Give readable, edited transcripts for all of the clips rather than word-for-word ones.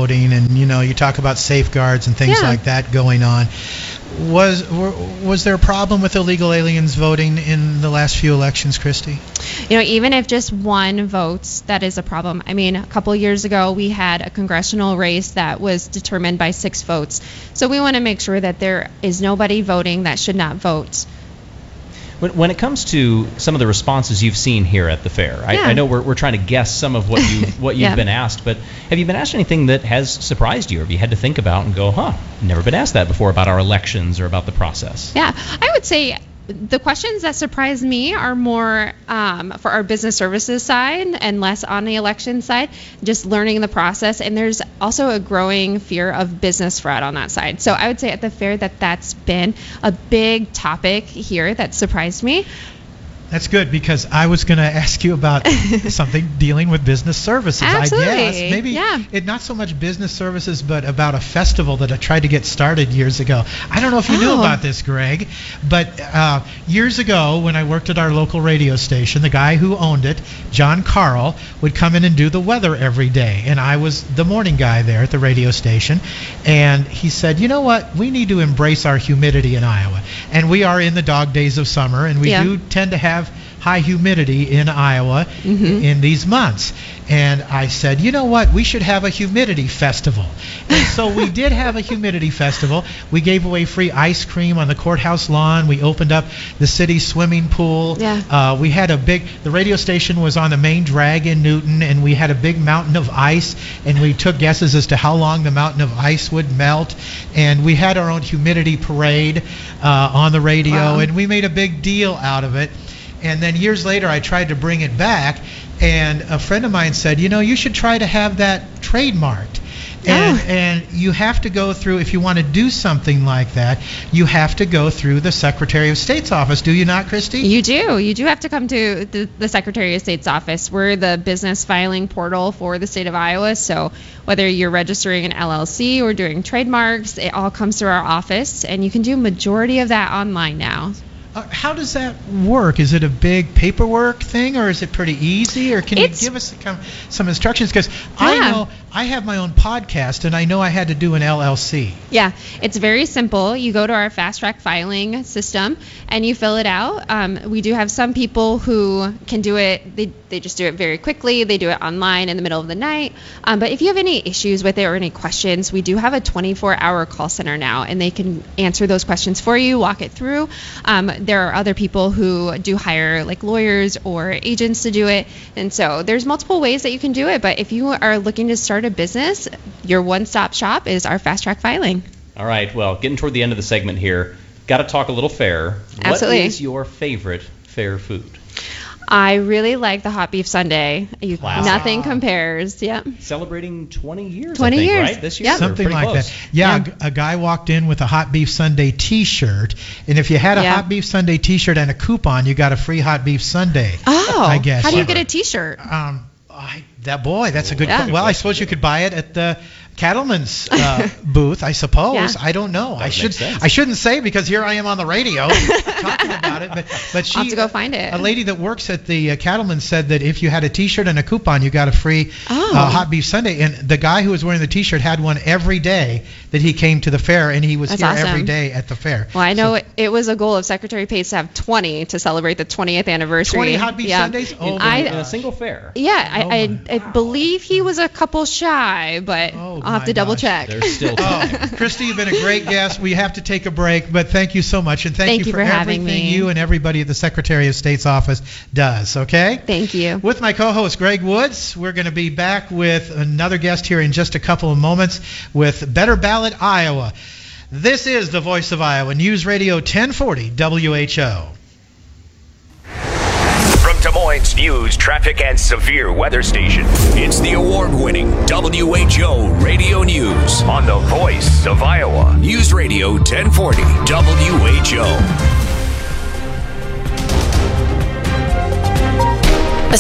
voting, and you talk about safeguards and things like that going on. Was there a problem with illegal aliens voting in the last few elections, Christy? Even if just one votes, that is a problem. I mean, a couple years ago, we had a congressional race that was determined by 6 votes. So we want to make sure that there is nobody voting that should not vote. When it comes to some of the responses you've seen here at the fair, I know we're trying to guess some of what you've been asked, but have you been asked anything that has surprised you, or have you had to think about and go, never been asked that before about our elections or about the process? Yeah, I would say the questions that surprise me are more for our business services side and less on the election side, just learning the process. And there's also a growing fear of business fraud on that side. So I would say at the fair that's been a big topic here that surprised me. That's good, because I was going to ask you about something dealing with business services. Absolutely. I guess maybe not so much business services, but about a festival that I tried to get started years ago. I don't know if you knew about this, Greg, but years ago when I worked at our local radio station, the guy who owned it, John Carl, would come in and do the weather every day, and I was the morning guy there at the radio station, and he said, you know what, we need to embrace our humidity in Iowa, and we are in the dog days of summer, and we do tend to have high humidity in Iowa in these months. And I said, you know what, we should have a humidity festival. And so we did have a humidity festival. We gave away free ice cream on the courthouse lawn. We opened up the city swimming pool. We had the radio station was on the main drag in Newton, and we had a big mountain of ice, and we took guesses as to how long the mountain of ice would melt. And we had our own humidity parade on the radio, and we made a big deal out of it. And then years later, I tried to bring it back, and a friend of mine said, you should try to have that trademarked. And you have to go through, if you want to do something like that, you have to go through the Secretary of State's office. Do you not, Christy? You do. You do have to come to the Secretary of State's office. We're the business filing portal for the state of Iowa. So whether you're registering an LLC or doing trademarks, it all comes through our office. And you can do majority of that online now. How does that work? Is it a big paperwork thing, or is it pretty easy? Or can you give us some instructions? Because I know I have my own podcast, and I know I had to do an LLC. Yeah, it's very simple. You go to our fast track filing system, and you fill it out. We do have some people who can do it. They just do it very quickly. They do it online in the middle of the night. But if you have any issues with it or any questions, we do have a 24-hour call center now, and they can answer those questions for you, walk it through. There are other people who do hire like lawyers or agents to do it. And so there's multiple ways that you can do it. But if you are looking to start a business, your one-stop shop is our fast track filing. All right. Well, getting toward the end of the segment here, got to talk a little fair. Absolutely. What is your favorite fair food? I really like the hot beef sundae. Nothing compares. Yep. Celebrating 20 years, 20 I think, years. right? This year? Yep. Something like close. that. Yeah, a guy walked in with a hot beef sundae T-shirt, and if you had a hot beef sundae T-shirt and a coupon, you got a free hot beef sundae. Oh, I guess. How do you get a T-shirt? That's a good question. Well, I suppose you could buy it at the Cattleman's booth, I suppose. Yeah. I don't know. I shouldn't say, because here I am on the radio talking about it. But she, I'll have to go find it. A lady that works at the Cattleman's said that if you had a T-shirt and a coupon, you got a free hot beef sundae. And the guy who was wearing the T-shirt had one every day that he came to the fair, and he was here every day at the fair. Well, I know it was a goal of Secretary Pace to have 20 to celebrate the 20th anniversary. 20 hot beef sundaes? In a single fair. Yeah, I believe he was a couple shy, but I'll have to double check. There's still time. Christy, you've been a great guest. We have to take a break, but thank you so much, and thank you for having everything me. you and everybody at the Secretary of State's office does, okay? Thank you. With my co-host, Greg Woods, we're going to be back with another guest here in just a couple of moments with Better Ballot Iowa. This is the Voice of Iowa, News Radio 1040 WHO. Des Moines News, traffic, and severe weather station. It's the award-winning WHO Radio News on the Voice of Iowa. News Radio 1040 WHO. A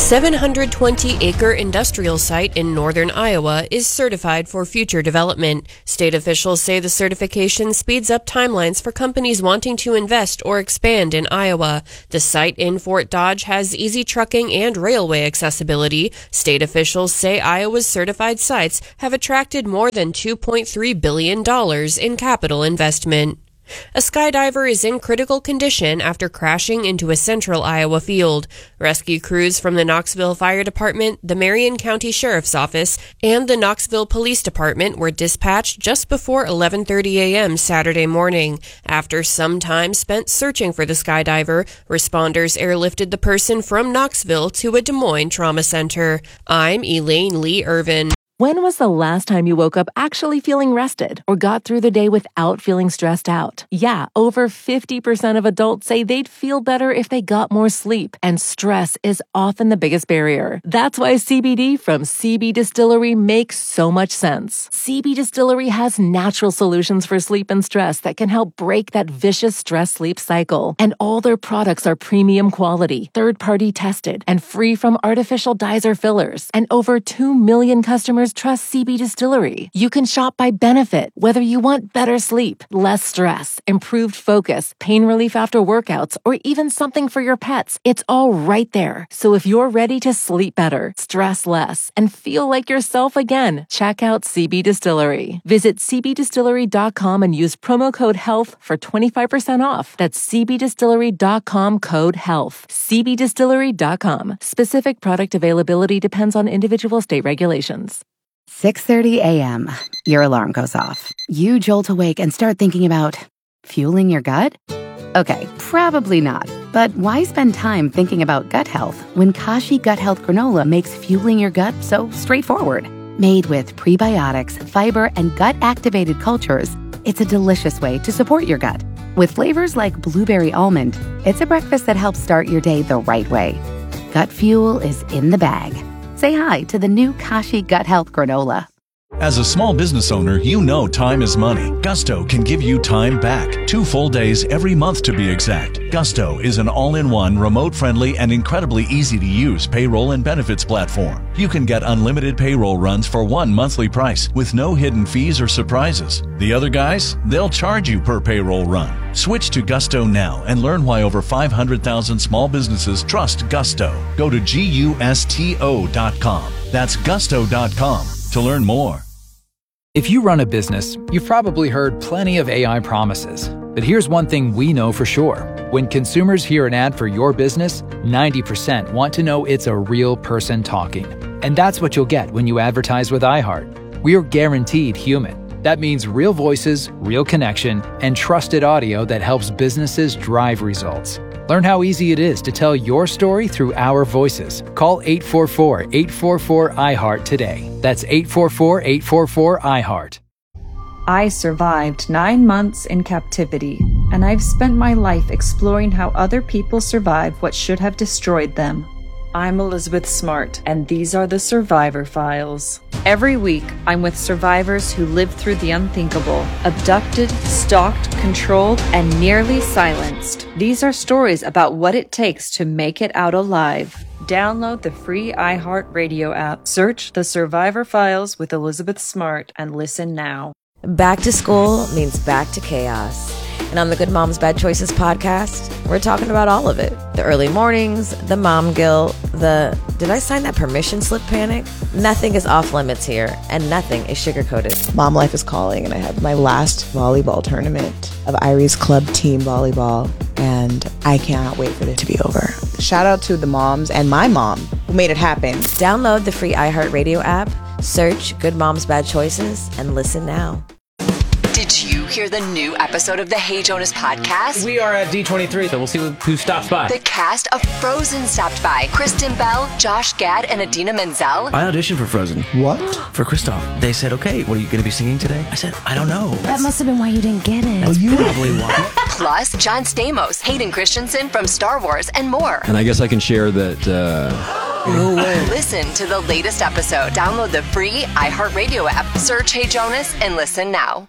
720-acre industrial site in northern Iowa is certified for future development. State officials say the certification speeds up timelines for companies wanting to invest or expand in Iowa. The site in Fort Dodge has easy trucking and railway accessibility. State officials say Iowa's certified sites have attracted more than $2.3 billion in capital investment. A skydiver is in critical condition after crashing into a central Iowa field. Rescue crews from the Knoxville Fire Department, the Marion County Sheriff's Office, and the Knoxville Police Department were dispatched just before 11:30 a.m. Saturday morning. After some time spent searching for the skydiver, responders airlifted the person from Knoxville to a Des Moines trauma center. I'm Elaine Lee Irvin. When was the last time you woke up actually feeling rested or got through the day without feeling stressed out? Yeah, over 50% of adults say they'd feel better if they got more sleep, and stress is often the biggest barrier. That's why CBD from CB Distillery makes so much sense. CB Distillery has natural solutions for sleep and stress that can help break that vicious stress-sleep cycle. And all their products are premium quality, third-party tested, and free from artificial dyes or fillers. And over 2 million customers trust CB Distillery. You can shop by benefit, whether you want better sleep, less stress, improved focus, pain relief after workouts, or even something for your pets. It's all right there. So if you're ready to sleep better, stress less, and feel like yourself again, check out CB Distillery. Visit cbdistillery.com and use promo code HEALTH for 25% off. That's cbdistillery.com code HEALTH. cbdistillery.com. Specific product availability depends on individual state regulations. 6:30 a.m. Your alarm goes off. You jolt awake and start thinking about fueling your gut? Okay, probably not. But why spend time thinking about gut health when Kashi Gut Health Granola makes fueling your gut so straightforward? Made with prebiotics, fiber, and gut-activated cultures, it's a delicious way to support your gut. With flavors like blueberry almond, it's a breakfast that helps start your day the right way. Gut fuel is in the bag. Say hi to the new Kashi Gut Health Granola. As a small business owner, you know time is money. Gusto can give you time back. 2 full days every month to be exact. Gusto is an all-in-one, remote-friendly, and incredibly easy-to-use payroll and benefits platform. You can get unlimited payroll runs for one monthly price with no hidden fees or surprises. The other guys, they'll charge you per payroll run. Switch to Gusto now and learn why over 500,000 small businesses trust Gusto. Go to GUSTO.com. That's Gusto.com to learn more. If you run a business, you've probably heard plenty of AI promises. But here's one thing we know for sure. When consumers hear an ad for your business, 90% want to know it's a real person talking. And that's what you'll get when you advertise with iHeart. We are guaranteed human. That means real voices, real connection, and trusted audio that helps businesses drive results. Learn how easy it is to tell your story through our voices. Call 844-844-iHeart today. That's 844-844-iHeart. I survived 9 months in captivity, and I've spent my life exploring how other people survive what should have destroyed them. I'm Elizabeth Smart, and these are the Survivor Files. Every week, I'm with survivors who lived through the unthinkable, abducted, stalked, controlled, and nearly silenced. These are stories about what it takes to make it out alive. Download the free iHeartRadio app, search The Survivor Files with Elizabeth Smart, and listen now. Back to school means back to chaos. And on the Good Moms Bad Choices podcast, we're talking about all of it. The early mornings, the mom guilt, the did I sign that permission slip panic? Nothing is off limits here, and nothing is sugar-coated. Mom life is calling, and I have my last volleyball tournament of Irie's club team volleyball, and I cannot wait for it to be over. Shout out to the moms and my mom who made it happen. Download the free iHeartRadio app, search Good Moms Bad Choices, and listen now. Did you hear the new episode of the Hey Jonas podcast? We are at D23, so we'll see who stops by. The cast of Frozen stopped by. Kristen Bell, Josh Gad, and Idina Menzel. I auditioned for Frozen. What? For Kristoff. They said, okay, what are you going to be singing today? I said, I don't know. That must have been why you didn't get it. That's probably why. Plus, John Stamos, Hayden Christensen from Star Wars, and more. And I guess I can share that... No way. Listen to the latest episode. Download the free iHeartRadio app. Search Hey Jonas and listen now.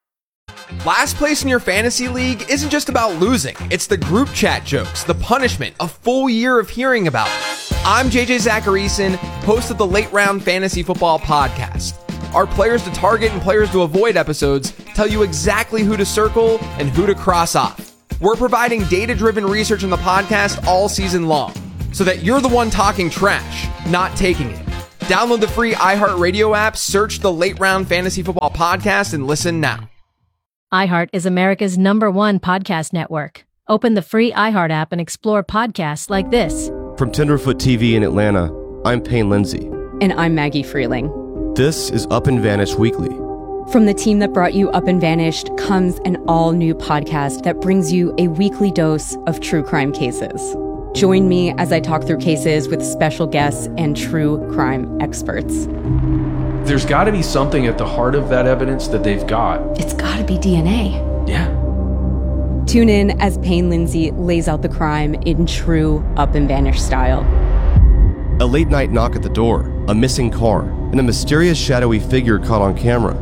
Last place in your fantasy league isn't just about losing. It's the group chat jokes, the punishment, a full year of hearing about it. I'm JJ Zacharyson, host of the Late Round Fantasy Football Podcast. Our Players to Target and Players to Avoid episodes tell you exactly who to circle and who to cross off. We're providing data-driven research on the podcast all season long, so that you're the one talking trash, not taking it. Download the free iHeartRadio app, search the Late Round Fantasy Football Podcast, and listen now. iHeart is America's #1 podcast network. Open the free iHeart app and explore podcasts like this. From Tenderfoot TV in Atlanta, I'm Payne Lindsay. And I'm Maggie Freeling. This is Up and Vanished Weekly. From the team that brought you Up and Vanished comes an all-new podcast that brings you a weekly dose of true crime cases. Join me as I talk through cases with special guests and true crime experts. There's got to be something at the heart of that evidence that they've got. It's got to be DNA. Yeah. Tune in as Payne Lindsay lays out the crime in true Up and Vanished style. A late night knock at the door, a missing car, and a mysterious shadowy figure caught on camera.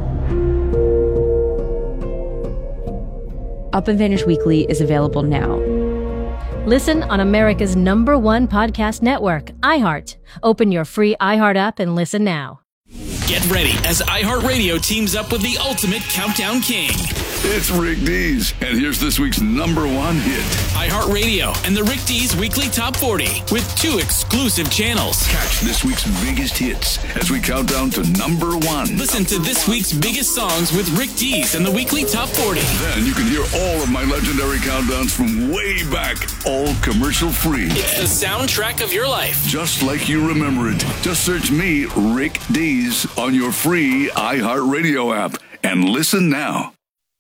Up and Vanished Weekly is available now. Listen on America's #1 podcast network, iHeart. Open your free iHeart app and listen now. Get ready as iHeartRadio teams up with the ultimate countdown king. It's Rick Dees, and here's this week's #1 hit. iHeartRadio and the Rick Dees Weekly Top 40 with 2 exclusive channels. Catch this week's biggest hits as we count down to #1. Listen to this week's biggest songs with Rick Dees and the Weekly Top 40. Then you can hear all of my legendary countdowns from way back, all commercial free. It's the soundtrack of your life. Just like you remember it. Just search me, Rick Dees, on your free iHeartRadio app and listen now.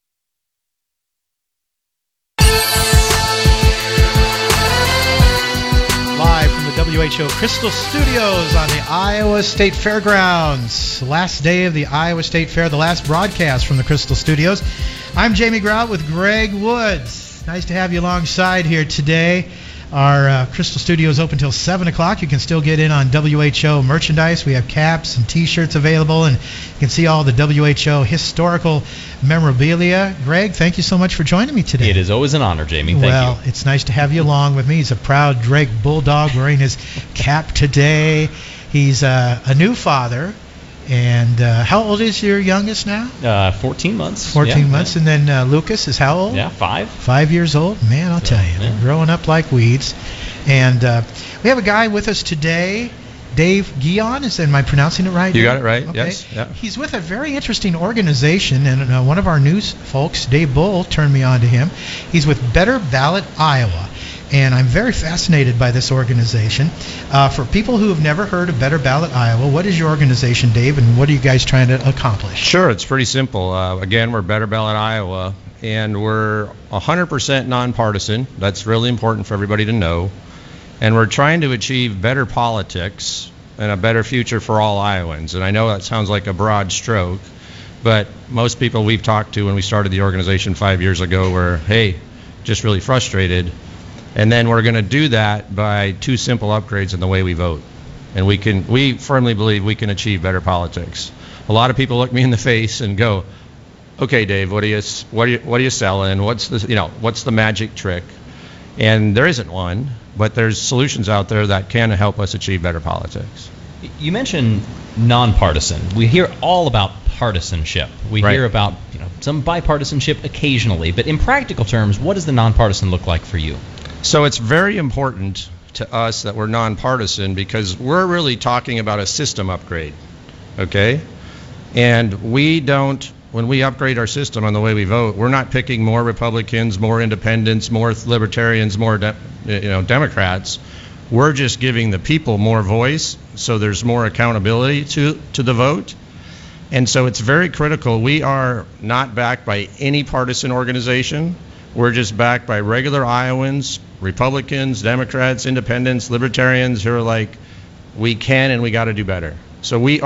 Live from the WHO Crystal Studios on the Iowa State Fairgrounds. Last day of the Iowa State Fair, the last broadcast from the Crystal Studios. I'm Jamie Grout with Greg Woods. Nice to have you alongside here today. Our Crystal Studios open until 7 o'clock. You can still get in on WHO merchandise. We have caps and T-shirts available, and you can see all the WHO historical memorabilia. Greg, thank you so much for joining me today. It is always an honor, Jamie. Thank you. Well, it's nice to have you along with me. He's a proud Drake Bulldog wearing his cap today. He's a new father. And how old is your youngest now? 14 months. 14 months. Yeah. And then Lucas is how old? Yeah, 5. 5 years old. Man, I'll tell you, they're growing up like weeds. And we have a guy with us today, Dave Guion. Am I pronouncing it right? You got it right, okay. Yes. Yeah. He's with a very interesting organization, and one of our news folks, Dave Bull, turned me on to him. He's with Better Ballot Iowa. And I'm very fascinated by this organization. For people who have never heard of Better Ballot Iowa, what is your organization, Dave, and what are you guys trying to accomplish? Sure, it's pretty simple. Again, we're Better Ballot Iowa, and we're 100% nonpartisan. That's really important for everybody to know. And we're trying to achieve better politics and a better future for all Iowans. And I know that sounds like a broad stroke, but most people we've talked to when we started the organization 5 years ago were, hey, just really frustrated. And then we're going to do that by 2 simple upgrades in the way we vote. And we firmly believe we can achieve better politics. A lot of people look me in the face and go, "Okay, Dave, what are you selling? What's the magic trick?" And there isn't one, but there's solutions out there that can help us achieve better politics. You mentioned nonpartisan. We hear all about partisanship. We hear about some bipartisanship occasionally, but in practical terms, what does the nonpartisan look like for you? So it's very important to us that we're nonpartisan because we're really talking about a system upgrade, okay? And when we upgrade our system on the way we vote, we're not picking more Republicans, more independents, more libertarians, more Democrats. We're just giving the people more voice, so there's more accountability to the vote. And so it's very critical. We are not backed by any partisan organization. We're just backed by regular Iowans, Republicans, Democrats, independents, libertarians who are like, we can and we got to do better. So we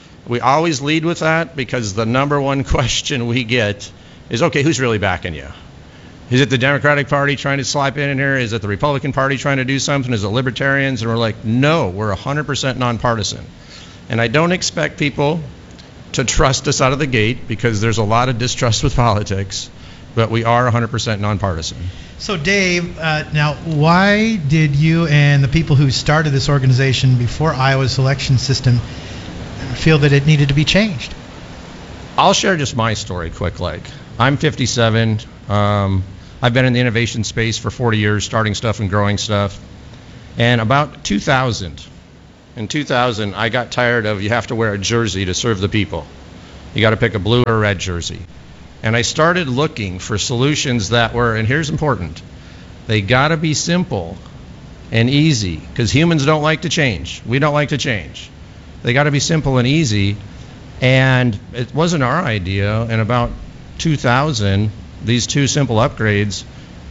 always lead with that because the #1 question we get is, okay, who's really backing you? Is it the Democratic Party trying to slip in here? Is it the Republican Party trying to do something? Is it libertarians? And we're like, no, we're 100% nonpartisan. And I don't expect people to trust us out of the gate because there's a lot of distrust with politics. but we are 100% nonpartisan. So, Dave, now why did you and the people who started this organization before Iowa's election system feel that it needed to be changed? I'll share just my story quick. I'm 57. I've been in the innovation space for 40 years, starting stuff and growing stuff. And about 2000, I got tired of you have to wear a jersey to serve the people. You got to pick a blue or a red jersey. And I started looking for solutions that were, and here's important, they got to be simple and easy, because humans don't like to change. We don't like to change. They got to be simple and easy. And it wasn't our idea. In about 2000, these two simple upgrades,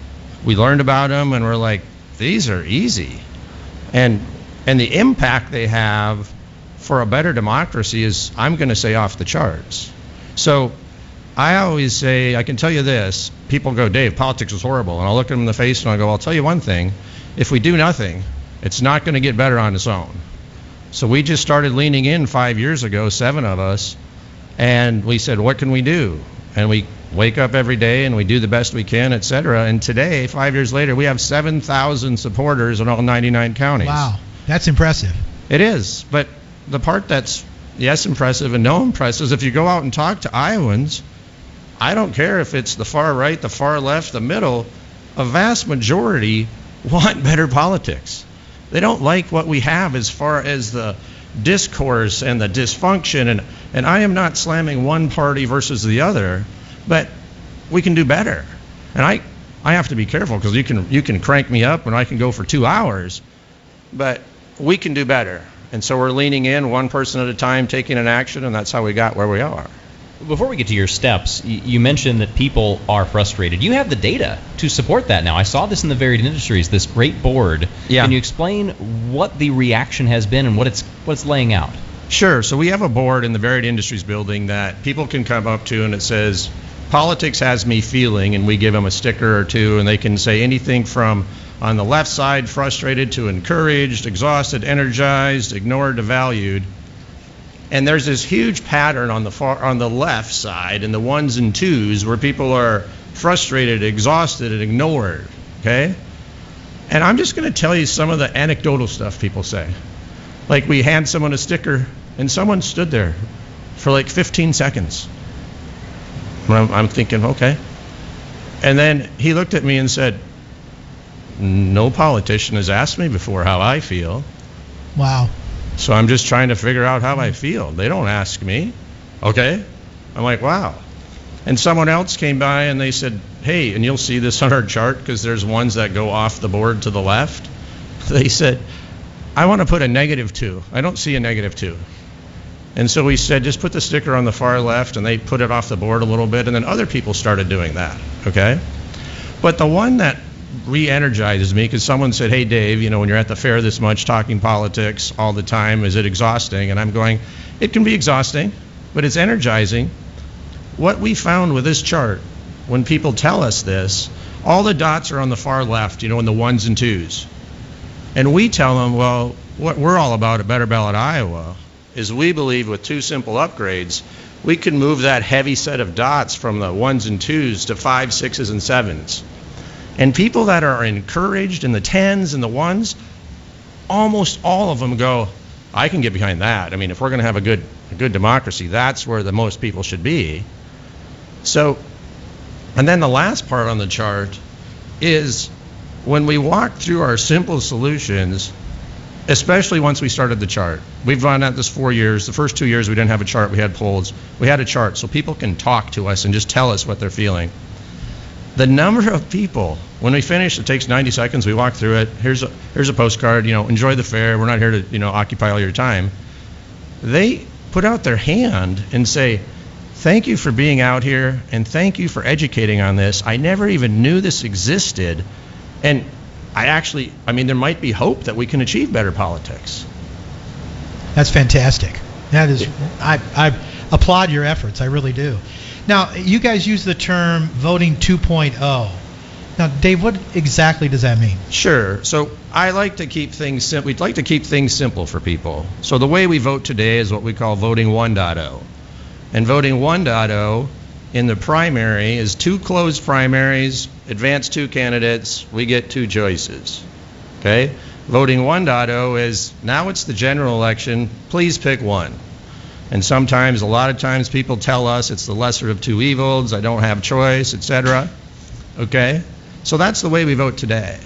we learned about them and we're like, these are easy. And the impact they have for a better democracy is, I'm going to say, off the charts. So I always say, I can tell you this, people go, Dave, politics is horrible. And I'll look them in the face and I'll go, I'll tell you one thing, if we do nothing, it's not going to get better on its own. So we just started leaning in 5 years ago, 7 of us, and we said, what can we do? And we wake up every day and we do the best we can, et cetera. And today, 5 years later, we have 7,000 supporters in all 99 counties. Wow, that's impressive. It is, but the part that's, yes, impressive and no impressive is if you go out and talk to Iowans, I don't care if it's the far right, the far left, the middle, a vast majority want better politics. They don't like what we have as far as the discourse and the dysfunction. And I am not slamming one party versus the other, but we can do better. And I have to be careful, because you can crank me up and I can go for 2 hours, but we can do better. And so we're leaning in one person at a time, taking an action, and that's how we got where we are. Before we get to your steps, you mentioned that people are frustrated. You have the data to support that now. I saw this in the Varied Industries, this great board. Yeah. Can you explain what the reaction has been and what it's laying out? Sure. So we have a board in the Varied Industries building that people can come up to, and it says, politics has me feeling, and we give them a sticker or two, and they can say anything from, on the left side, frustrated, to encouraged, exhausted, energized, ignored, to valued. And there's this huge pattern on the left side in the ones and twos where people are frustrated, exhausted, and ignored, okay? And I'm just going to tell you some of the anecdotal stuff people say. Like, we hand someone a sticker, and someone stood there for like 15 seconds. I'm thinking, okay. And then he looked at me and said, no politician has asked me before how I feel. Wow. So I'm just trying to figure out how I feel. They don't ask me. Okay? I'm like, wow. And someone else came by and they said, hey, and you'll see this on our chart because there's ones that go off the board to the left. They said, I want to put a -2. I don't see a -2. And so we said, just put the sticker on the far left, and they put it off the board a little bit, and then other people started doing that, okay? But the one that re-energizes me, because someone said, hey, Dave, when you're at the fair this much talking politics all the time, is it exhausting? And I'm going, it can be exhausting, but it's energizing. What we found with this chart, when people tell us this, all the dots are on the far left, in the ones and twos. And we tell them, well, what we're all about at Better Ballot Iowa is we believe with 2 simple upgrades, we can move that heavy set of dots from the ones and twos to 5s, 6s, and 7s. And people that are encouraged in the 10s and the 1s, almost all of them go, I can get behind that. I mean, if we're going to have a good democracy, that's where the most people should be. So, and then the last part on the chart is when we walk through our simple solutions, especially once we started the chart. We've run at this 4 years. The first 2 years we didn't have a chart, we had polls. We had a chart so people can talk to us and just tell us what they're feeling. The number of people, when we finish, it takes 90 seconds, we walk through it, here's a postcard, enjoy the fair, we're not here to, occupy all your time. They put out their hand and say, thank you for being out here, and thank you for educating on this. I never even knew this existed, and there might be hope that we can achieve better politics. That's fantastic. That is, I applaud your efforts, I really do. Now, you guys use the term voting 2.0. Now, Dave, what exactly does that mean? Sure. So I like to keep things simple. We'd like to keep things simple for people. So the way we vote today is what we call voting 1.0. And voting 1.0 in the primary is 2 closed primaries, advance 2 candidates, we get 2 choices. Okay? Voting 1.0 is now it's the general election, please pick one. And sometimes, a lot of times, people tell us it's the lesser of 2 evils, I don't have choice, etc. Okay? So that's the way we vote today.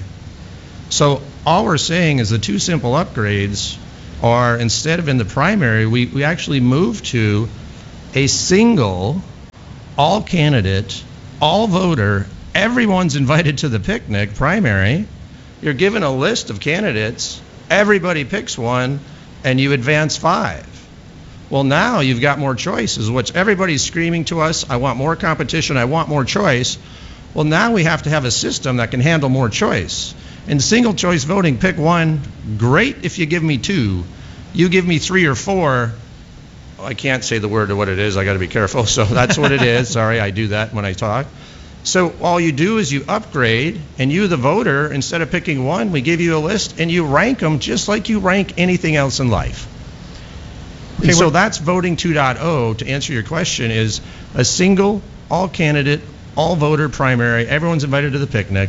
So all we're saying is the 2 simple upgrades are, instead of in the primary, we actually move to a single, all candidate, all voter, everyone's invited to the picnic primary. You're given a list of candidates, everybody picks one, and you advance 5. Well, now you've got more choices, which everybody's screaming to us, I want more competition, I want more choice. Well, now we have to have a system that can handle more choice. In single choice voting, pick one, great if you give me 2. You give me 3 or 4, I can't say the word of what it is, I got to be careful, so that's what it is. Sorry, I do that when I talk. So all you do is you upgrade, and you, the voter, instead of picking one, we give you a list, and you rank them just like you rank anything else in life. Okay, so that's voting 2.0, to answer your question, is a single, all candidate, all voter primary, everyone's invited to the picnic,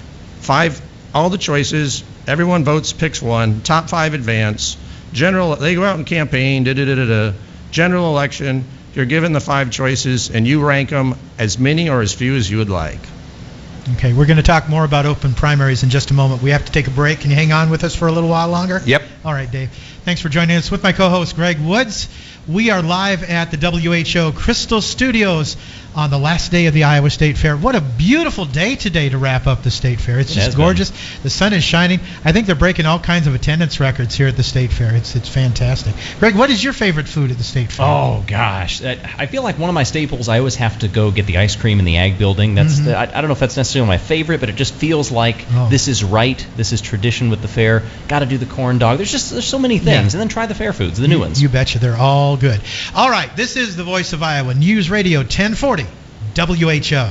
5, all the choices, everyone votes, picks one, top 5 advance, general, they go out and campaign, general election, you're given the 5 choices, and you rank them as many or as few as you would like. Okay, we're going to talk more about open primaries in just a moment. We have to take a break. Can you hang on with us for a little while longer? Yep. All right, Dave. Thanks for joining us with my co-host, Greg Woods. We are live at the WHO Crystal Studios on the last day of the Iowa State Fair. What a beautiful day today to wrap up the State Fair. It's just gorgeous. The sun is shining. I think they're breaking all kinds of attendance records here at the State Fair. It's fantastic. Greg, what is your favorite food at the State Fair? Oh, gosh. I feel like one of my staples, I always have to go get the ice cream in the Ag Building. That's I don't know if that's necessarily my favorite, but it just feels like this is right. This is tradition with the fair. Got to do the corn dog. There's so many things. Yeah. And then try the fair foods, the new ones. You betcha. They're all good. All right. This is the Voice of Iowa, News Radio 1040. WHO.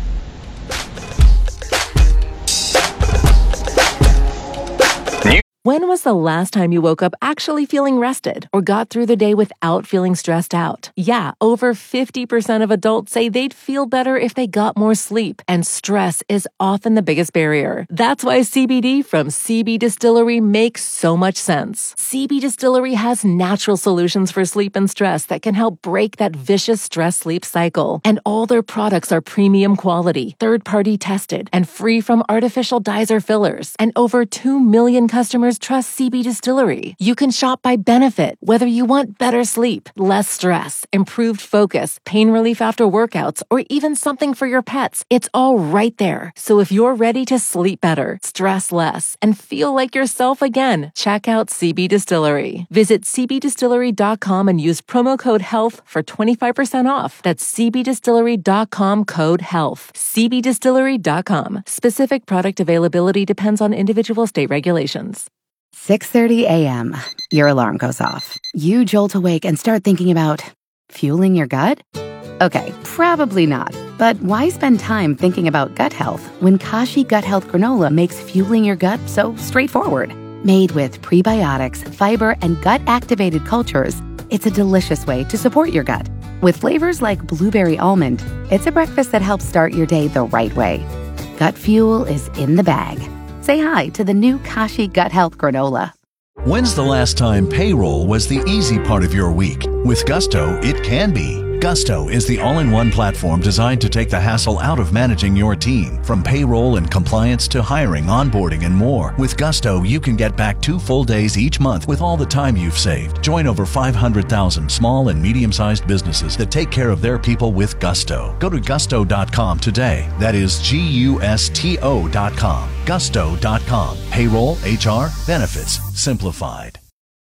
When was the last time you woke up actually feeling rested or got through the day without feeling stressed out? Yeah, over 50% of adults say they'd feel better if they got more sleep, and stress is often the biggest barrier. That's why CBD from CB Distillery makes so much sense. CB Distillery has natural solutions for sleep and stress that can help break that vicious stress-sleep cycle. And all their products are premium quality, third-party tested, and free from artificial dyes or fillers. And over 2 million customers trust CB Distillery. You can shop by benefit, whether you want better sleep, less stress, improved focus, pain relief after workouts, or even something for your pets. It's all right there. So if you're ready to sleep better, stress less, and feel like yourself again, check out CB Distillery. Visit cbdistillery.com and use promo code HEALTH for 25% off. That's cbdistillery.com, code HEALTH. cbdistillery.com. Specific product availability depends on individual state regulations. 6:30 a.m. Your alarm goes off. You jolt awake and start thinking about fueling your gut? Okay, probably not. But why spend time thinking about gut health when Kashi Gut Health Granola makes fueling your gut so straightforward? Made with prebiotics, fiber, and gut-activated cultures, it's a delicious way to support your gut. With flavors like blueberry almond, it's a breakfast that helps start your day the right way. Gut fuel is in the bag. Say hi to the new Kashi Gut Health Granola. When's the last time payroll was the easy part of your week? With Gusto, it can be. Gusto is the all-in-one platform designed to take the hassle out of managing your team. From payroll and compliance to hiring, onboarding, and more. With Gusto, you can get back 2 full days each month with all the time you've saved. Join over 500,000 small and medium-sized businesses that take care of their people with Gusto. Go to gusto.com today. That is Gusto.com. Gusto.com. Payroll, HR, benefits, simplified.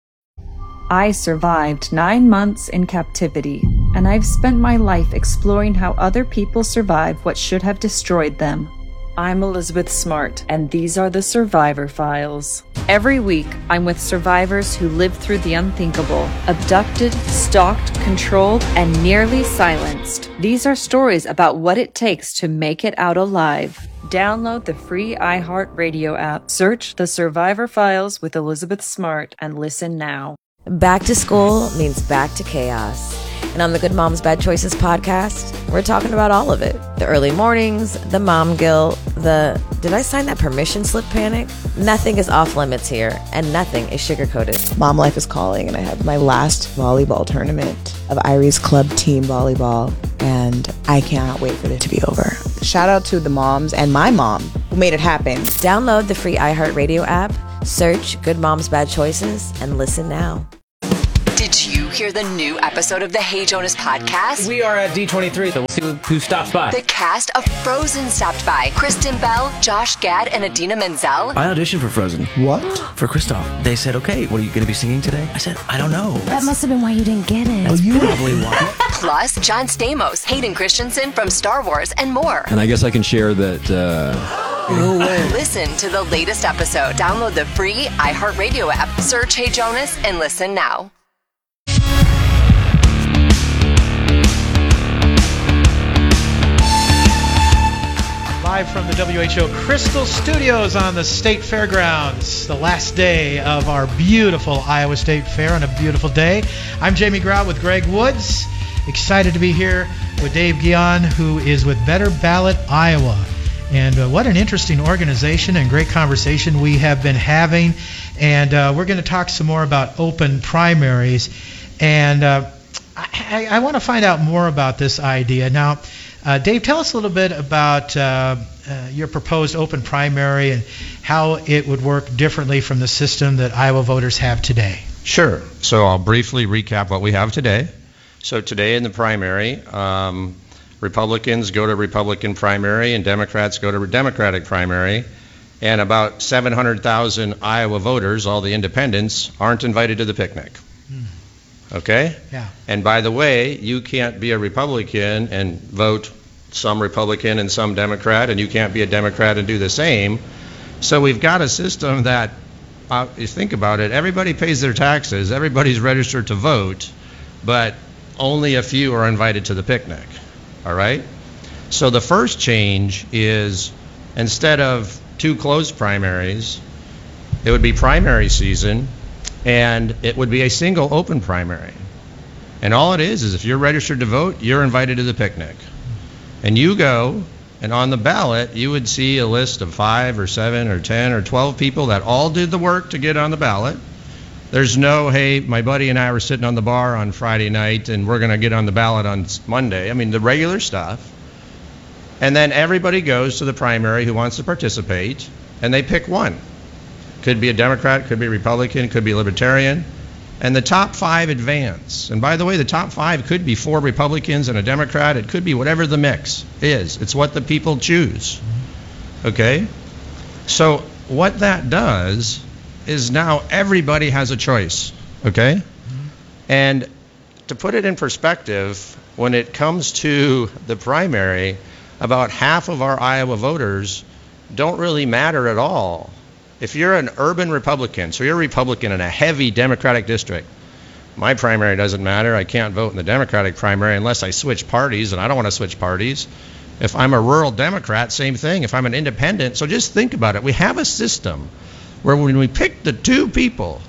I survived 9 months in captivity, and I've spent my life exploring how other people survive what should have destroyed them. I'm Elizabeth Smart, and these are the Survivor Files. Every week, I'm with survivors who lived through the unthinkable, abducted, stalked, controlled, and nearly silenced. These are stories about what it takes to make it out alive. Download the free iHeartRadio app, search The Survivor Files with Elizabeth Smart, and listen now. Back to school means back to chaos. And on the Good Moms Bad Choices podcast, we're talking about all of it. The early mornings, the mom guilt, the did I sign that permission slip panic? Nothing is off limits here, and nothing is sugarcoated. Mom life is calling, and I have my last volleyball tournament of Iris Club Team Volleyball, and I cannot wait for it to be over. Shout out to the moms and my mom who made it happen. Download the free iHeartRadio app, search Good Moms Bad Choices, and listen now. Did you hear the new episode of the Hey Jonas podcast? We are at D23, so we'll see who stops by. The cast of Frozen stopped by. Kristen Bell, Josh Gad, and Idina Menzel. I auditioned for Frozen. What? For Kristoff. They said, okay, what are you going to be singing today? I said, I don't know. That must have been why you didn't get it. That's probably why. Plus, John Stamos, Hayden Christensen from Star Wars, and more. And I guess I can share that... No way. Listen to the latest episode. Download the free iHeartRadio app. Search Hey Jonas and listen now. Live from the WHO Crystal Studios on the State Fairgrounds, the last day of our beautiful Iowa State Fair on a beautiful day. I'm Jamie Grout with Greg Woods. Excited to be here with Dave Guion, who is with Better Ballot Iowa. And what an interesting organization and great conversation we have been having. And we're going to talk some more about open primaries. And I want to find out more about this idea. Now, Dave, tell us a little bit about your proposed open primary and how it would work differently from the system that Iowa voters have today. Sure. So I'll briefly recap what we have today. So today in the primary, Republicans go to Republican primary and Democrats go to Democratic primary. And about 700,000 Iowa voters, all the independents, aren't invited to the picnic. Okay? Yeah. And by the way, you can't be a Republican and vote some Republican and some Democrat, and you can't be a Democrat and do the same. So we've got a system that, you think about it, everybody pays their taxes, everybody's registered to vote, but only a few are invited to the picnic. All right? So the first change is instead of 2 closed primaries, it would be primary season, and it would be a single open primary. And all it is if you're registered to vote, you're invited to the picnic. And you go, and on the ballot, you would see a list of 5 or 7 or 10 or 12 people that all did the work to get on the ballot. There's no, hey, my buddy and I were sitting on the bar on Friday night, and we're going to get on the ballot on Monday. I mean, the regular stuff. And then everybody goes to the primary who wants to participate, and they pick one. Could be a Democrat, could be a Republican, could be a Libertarian. And the top 5 advance. And by the way, the top 5 could be 4 Republicans and a Democrat. It could be whatever the mix is. It's what the people choose. Okay? So what that does is now everybody has a choice. Okay? And to put it in perspective, when it comes to the primary, about half of our Iowa voters don't really matter at all. If you're an urban Republican, so you're a Republican in a heavy Democratic district, my primary doesn't matter. I can't vote in the Democratic primary unless I switch parties, and I don't want to switch parties. If I'm a rural Democrat, same thing. If I'm an independent, so just think about it. We have a system where when we pick the 2 people,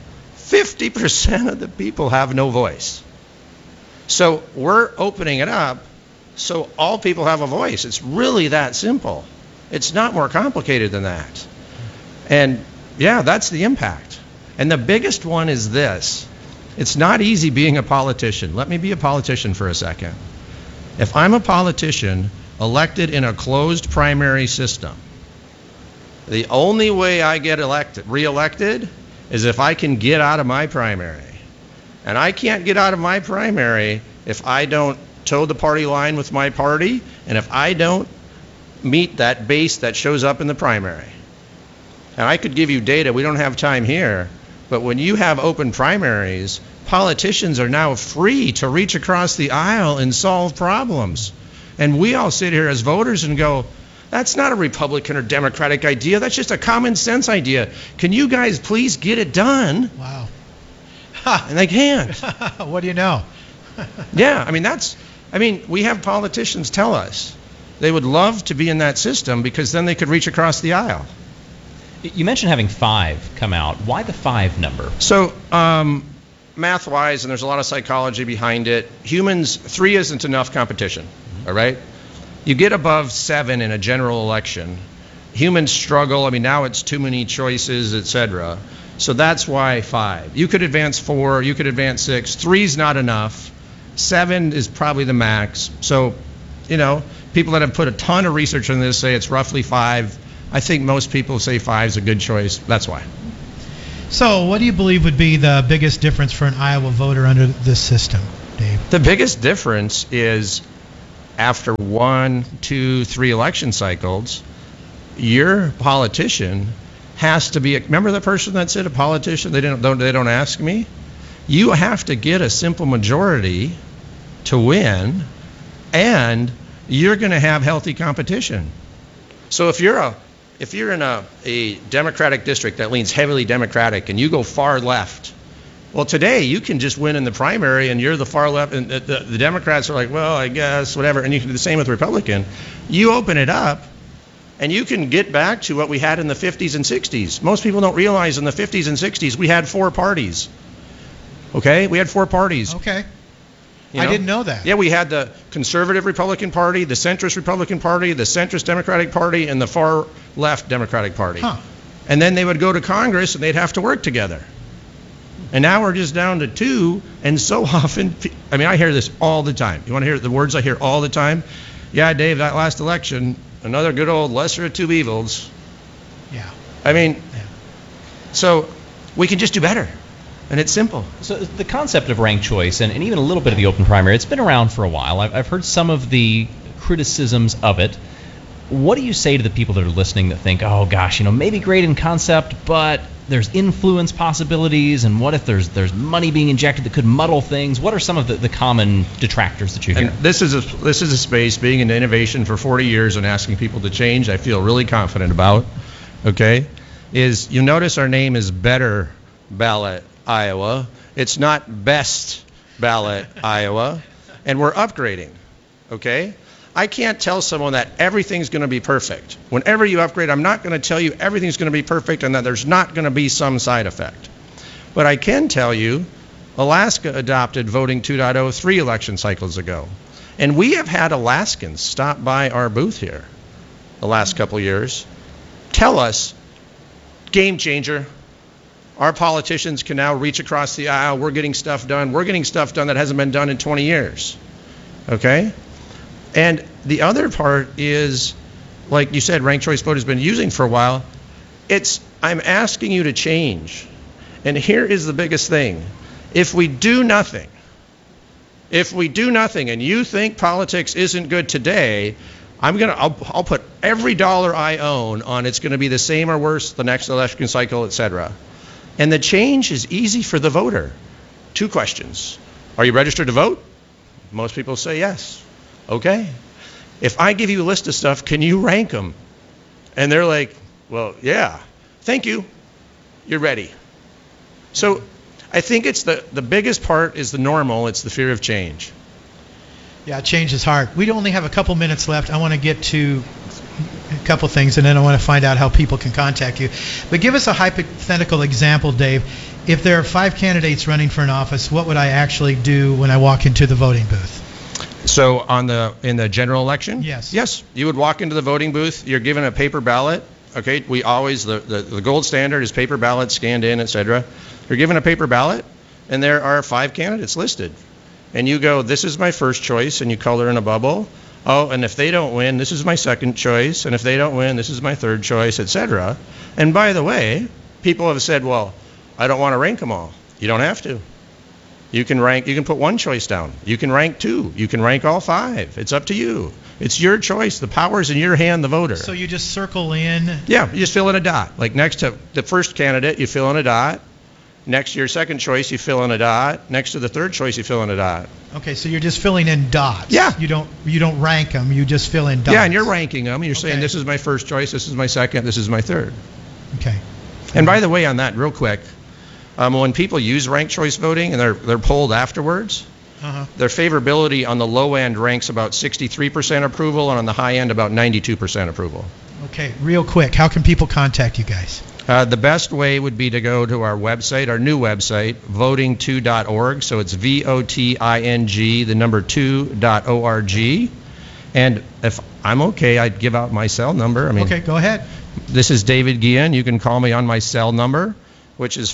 50% of the people have no voice. So we're opening it up so all people have a voice. It's really that simple. It's not more complicated than that. And yeah, that's the impact. And the biggest one is this. It's not easy being a politician. Let me be a politician for a second. If I'm a politician elected in a closed primary system, the only way I get reelected is if I can get out of my primary. And I can't get out of my primary if I don't toe the party line with my party and if I don't meet that base that shows up in the primary. And I could give you data. We don't have time here. But when you have open primaries, politicians are now free to reach across the aisle and solve problems. And we all sit here as voters and go, that's not a Republican or Democratic idea. That's just a common sense idea. Can you guys please get it done? Wow. And they can't. What do you know? Yeah, we have politicians tell us they would love to be in that system because then they could reach across the aisle. You mentioned having 5 come out. Why the 5 number? So math-wise, and there's a lot of psychology behind it, humans, 3 isn't enough competition, all right? You get above 7 in a general election, humans struggle. I mean, now it's too many choices, etc. So that's why 5. You could advance 4, you could advance 6. 3's not enough. 7 is probably the max. So, you know, people that have put a ton of research on this say it's roughly 5. I think most people say 5 is a good choice. That's why. So what do you believe would be the biggest difference for an Iowa voter under this system, Dave? The biggest difference is after 1, 2, 3 election cycles, your politician has to be. Remember the person that said a politician? They don't ask me. You have to get a simple majority to win, and you're going to have healthy competition. So if you're in a Democratic district that leans heavily Democratic and you go far left, well, today you can just win in the primary and you're the far left, and the Democrats are like, well, I guess, whatever, and you can do the same with Republican. You open it up, and you can get back to what we had in the 50s and 60s. Most people don't realize in the 50s and 60s we had 4 parties. Okay? We had 4 parties. Okay. You know? I didn't know that. Yeah, we had the conservative Republican Party, the centrist Republican Party, the centrist Democratic Party, and the far left Democratic Party. Huh. And then they would go to Congress and they'd have to work together. And now we're just down to 2, and so often, I mean, I hear this all the time. You want to hear the words I hear all the time? Yeah, Dave, that last election, another good old lesser of 2 evils. Yeah. I mean, so we can just do better. And it's simple. So the concept of ranked choice and even a little bit of the open primary, it's been around for a while. I've heard some of the criticisms of it. What do you say to the people that are listening that think, oh gosh, maybe great in concept, but there's influence possibilities, and what if there's money being injected that could muddle things? What are some of the common detractors that you hear? And this is a space, being in innovation for 40 years and asking people to change, I feel really confident about, okay, is you notice our name is Better Ballot Iowa. It's not Best Ballot Iowa, and we're upgrading, okay? I can't tell someone that everything's going to be perfect. Whenever you upgrade, I'm not going to tell you everything's going to be perfect and that there's not going to be some side effect. But I can tell you Alaska adopted voting 2.0 3 election cycles ago. And we have had Alaskans stop by our booth here the last couple years, tell us, game changer. Our politicians can now reach across the aisle. We're getting stuff done. We're getting stuff done that hasn't been done in 20 years. Okay? And the other part is, like you said, ranked choice vote has been using for a while. I'm asking you to change. And here is the biggest thing. If we do nothing and you think politics isn't good today, I'll put every dollar I own on it's going to be the same or worse the next election cycle, etc. And the change is easy for the voter. 2 questions. Are you registered to vote? Most people say yes. Okay. If I give you a list of stuff, can you rank them? And they're like, well, yeah. Thank you. You're ready. So I think it's the biggest part is the normal. It's the fear of change. Yeah, change is hard. We only have a couple minutes left. I want to get to a couple things, and then I want to find out how people can contact you. But give us a hypothetical example, Dave. If there are 5 candidates running for an office, what would I actually do when I walk into the voting booth? So in the general election? Yes. Yes. You would walk into the voting booth. You're given a paper ballot. Okay. We always, the gold standard is paper ballot, scanned in, etc. You're given a paper ballot, and there are 5 candidates listed. And you go, this is my first choice, and you color in a bubble. Oh, and if they don't win, this is my second choice. And if they don't win, this is my third choice, etc. And by the way, people have said, well, I don't want to rank them all. You don't have to. You can put 1 choice down. You can rank 2. You can rank all 5. It's up to you. It's your choice. The power's in your hand, the voter. So you just circle in? Yeah, you just fill in a dot. Like next to the first candidate, you fill in a dot. Next to your second choice, you fill in a dot. Next to the third choice, you fill in a dot. Okay, so you're just filling in dots. Yeah. You don't rank them. You just fill in dots. Yeah, and you're ranking them. You're saying this is my first choice, this is my second, this is my third. Okay. And by the way, on that, real quick, when people use ranked choice voting and they're polled afterwards, their favorability on the low end ranks about 63% approval, and on the high end about 92% approval. Okay, real quick, how can people contact you guys? The best way would be to go to our website, our new website, voting2.org. So it's VOTING, the number 2.org. And if I'm okay, I'd give out my cell number. Okay, go ahead. This is David Guillen. You can call me on my cell number, which is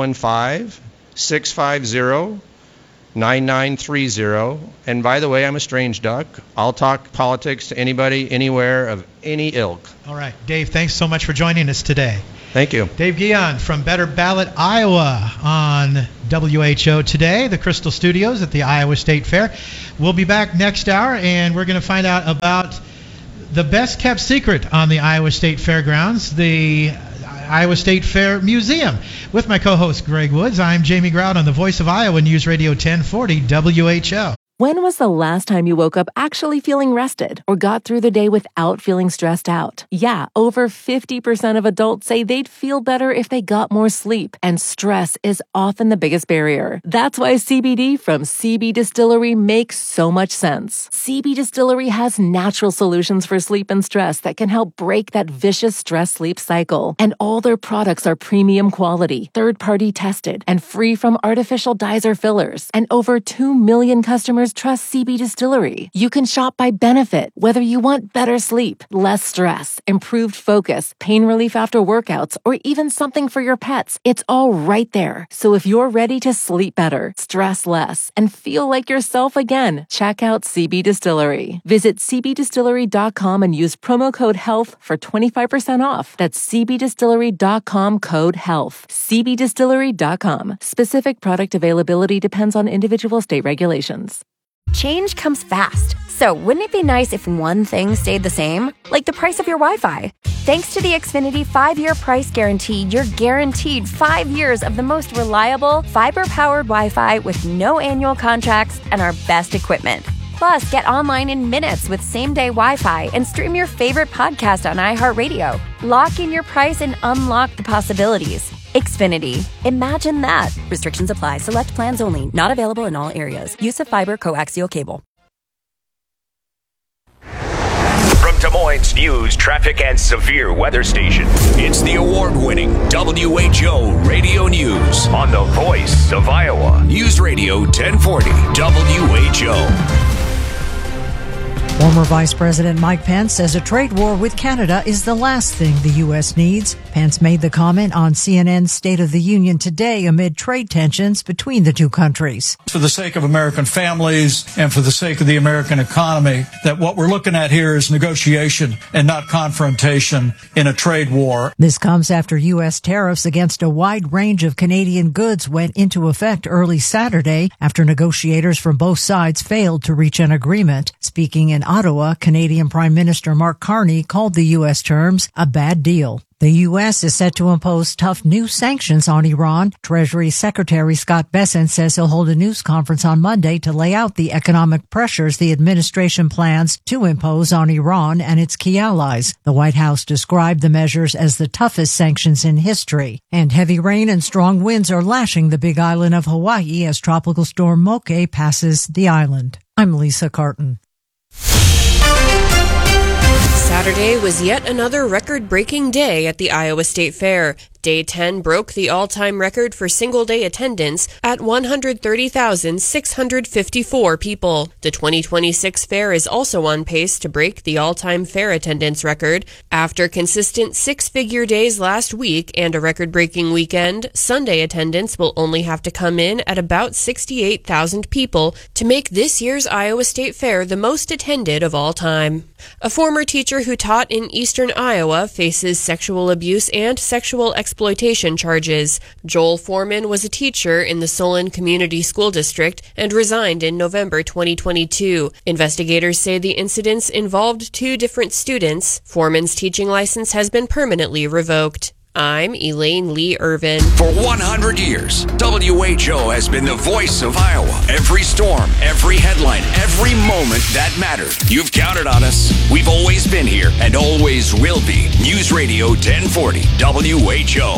515-650-9930. And by the way, I'm a strange duck. I'll talk politics to anybody, anywhere, of any ilk. All right. Dave, thanks so much for joining us today. Thank you. Dave Guillen from Better Ballot, Iowa on WHO Today, the Crystal Studios at the Iowa State Fair. We'll be back next hour, and we're going to find out about the best kept secret on the Iowa State Fairgrounds, the Iowa State Fair Museum. With my co-host Greg Woods, I'm Jamie Grout on the Voice of Iowa News Radio 1040 WHO. When was the last time you woke up actually feeling rested or got through the day without feeling stressed out? Yeah, over 50% of adults say they'd feel better if they got more sleep, and stress is often the biggest barrier. That's why CBD from CB Distillery makes so much sense. CB Distillery has natural solutions for sleep and stress that can help break that vicious stress-sleep cycle. And all their products are premium quality, third-party tested, and free from artificial dyes or fillers. And over 2 million customers trust CB Distillery. You can shop by benefit, whether you want better sleep, less stress, improved focus, pain relief after workouts, or even something for your pets. It's all right there. So if you're ready to sleep better, stress less, and feel like yourself again, check out CB Distillery. Visit cbdistillery.com and use promo code HEALTH for 25% off. That's cbdistillery.com, code HEALTH. cbdistillery.com. Specific product availability depends on individual state regulations. Change comes fast, so wouldn't it be nice if one thing stayed the same? Like the price of your Wi-Fi. Thanks to the Xfinity 5-year price guarantee, you're guaranteed 5 years of the most reliable, fiber-powered Wi-Fi with no annual contracts and our best equipment. Plus, get online in minutes with same-day Wi-Fi and stream your favorite podcast on iHeartRadio. Lock in your price and unlock the possibilities. Xfinity. Imagine that. Restrictions apply. Select plans only. Not available in all areas. Use of fiber coaxial cable. From Des Moines News, traffic, and severe weather station, it's the award-winning WHO Radio News on the Voice of Iowa. News Radio 1040 WHO. Former Vice President Mike Pence says a trade war with Canada is the last thing the U.S. needs. Pence made the comment on CNN's State of the Union today amid trade tensions between the two countries. For the sake of American families and for the sake of the American economy, that what we're looking at here is negotiation and not confrontation in a trade war. This comes after U.S. tariffs against a wide range of Canadian goods went into effect early Saturday after negotiators from both sides failed to reach an agreement. Speaking in Ottawa, Canadian Prime Minister Mark Carney called the U.S. terms a bad deal. The U.S. is set to impose tough new sanctions on Iran. Treasury Secretary Scott Bessent says he'll hold a news conference on Monday to lay out the economic pressures the administration plans to impose on Iran and its key allies. The White House described the measures as the toughest sanctions in history. And heavy rain and strong winds are lashing the Big Island of Hawaii as Tropical Storm Moke passes the island. I'm Lisa Carton. Saturday was yet another record-breaking day at the Iowa State Fair. Day 10 broke the all-time record for single-day attendance at 130,654 people. The 2026 fair is also on pace to break the all-time fair attendance record. After consistent six-figure days last week and a record-breaking weekend, Sunday attendance will only have to come in at about 68,000 people to make this year's Iowa State Fair the most attended of all time. A former teacher who taught in eastern Iowa faces sexual abuse and sexual exploitation charges. Joel Foreman was a teacher in the Solon Community School District and resigned in November 2022. Investigators say the incidents involved two different students. Foreman's teaching license has been permanently revoked. I'm Elaine Lee Irvin. For 100 years, WHO has been the voice of Iowa. Every storm, every headline, every moment that mattered. You've counted on us. We've always been here and always will be. News Radio 1040 WHO.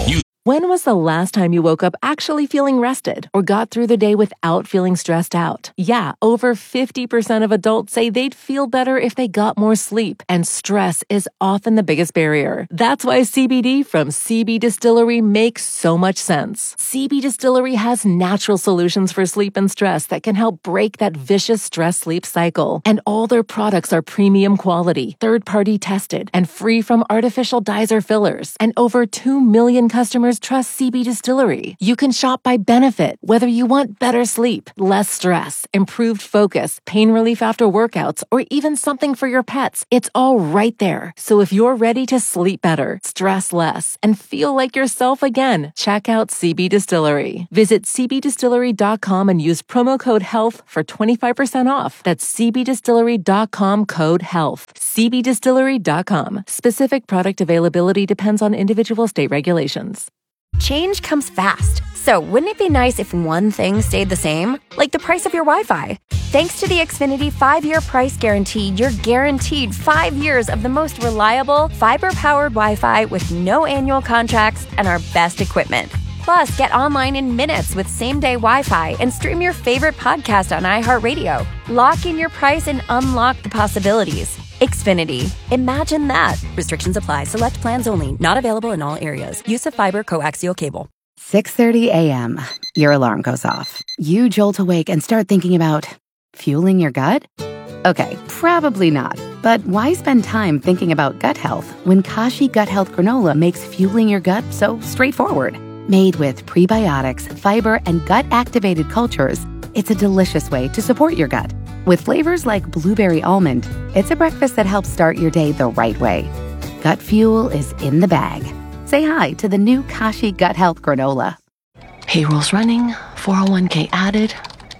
When was the last time you woke up actually feeling rested or got through the day without feeling stressed out? Yeah, over 50% of adults say they'd feel better if they got more sleep, and stress is often the biggest barrier. That's why CBD from CB Distillery makes so much sense. CB Distillery has natural solutions for sleep and stress that can help break that vicious stress-sleep cycle. And all their products are premium quality, third-party tested, and free from artificial dyes or fillers. And over 2 million customers trust CB Distillery. You can shop by benefit, whether you want better sleep, less stress, improved focus, pain relief after workouts, or even something for your pets. It's all right there. So if you're ready to sleep better, stress less, and feel like yourself again, check out CB Distillery. Visit cbdistillery.com and use promo code HEALTH for 25% off. That's cbdistillery.com code HEALTH. cbdistillery.com. Specific product availability depends on individual state regulations. Change comes fast, so wouldn't it be nice if one thing stayed the same? Like the price of your Wi-Fi. Thanks to the Xfinity 5-year price guarantee, you're guaranteed 5 years of the most reliable, fiber-powered Wi-Fi with no annual contracts and our best equipment. Plus, get online in minutes with same-day Wi-Fi and stream your favorite podcast on iHeartRadio. Lock in your price and unlock the possibilities. Xfinity. Imagine that. Restrictions apply. Select plans only. Not available in all areas. Use of fiber coaxial cable. 6:30 a.m. Your alarm goes off. You jolt awake and start thinking about fueling your gut? Okay, probably not. But why spend time thinking about gut health when Kashi Gut Health Granola makes fueling your gut so straightforward? Made with prebiotics, fiber, and gut-activated cultures, it's a delicious way to support your gut. With flavors like blueberry almond, it's a breakfast that helps start your day the right way. Gut fuel is in the bag. Say hi to the new Kashi Gut Health Granola. Payroll's running, 401k added.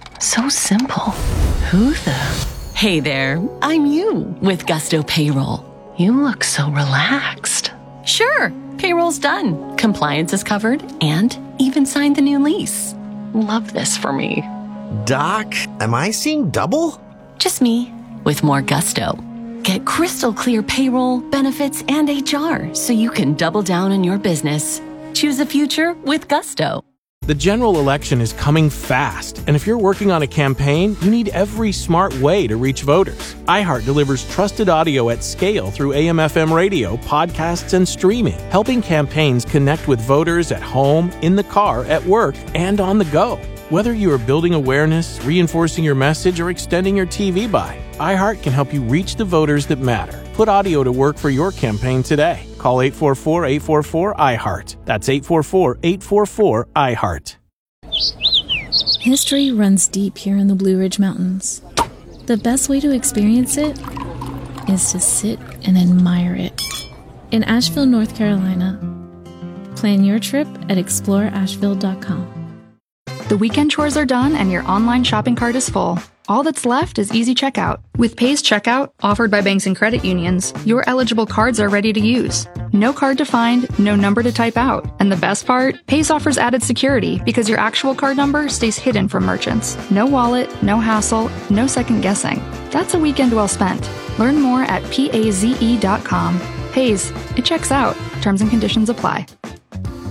So simple. Who the? Hey there, I'm you with Gusto Payroll. You look so relaxed. Sure, payroll's done. Compliance is covered and even signed the new lease. Love this for me. Doc, am I seeing double? Just me, with more gusto. Get crystal clear payroll, benefits, and HR so you can double down on your business. Choose a future with gusto. The general election is coming fast, and if you're working on a campaign, you need every smart way to reach voters. iHeart delivers trusted audio at scale through AM/FM radio, podcasts, and streaming, helping campaigns connect with voters at home, in the car, at work, and on the go. Whether you are building awareness, reinforcing your message, or extending your TV buy, iHeart can help you reach the voters that matter. Put audio to work for your campaign today. Call 844-844-iHeart. That's 844-844-iHeart. History runs deep here in the Blue Ridge Mountains. The best way to experience it is to sit and admire it. In Asheville, North Carolina. Plan your trip at exploreasheville.com. The weekend chores are done and your online shopping cart is full. All that's left is easy checkout. With Paze Checkout, offered by banks and credit unions, your eligible cards are ready to use. No card to find, no number to type out. And the best part? Paze offers added security because your actual card number stays hidden from merchants. No wallet, no hassle, no second guessing. That's a weekend well spent. Learn more at paze.com. Paze, it checks out. Terms and conditions apply.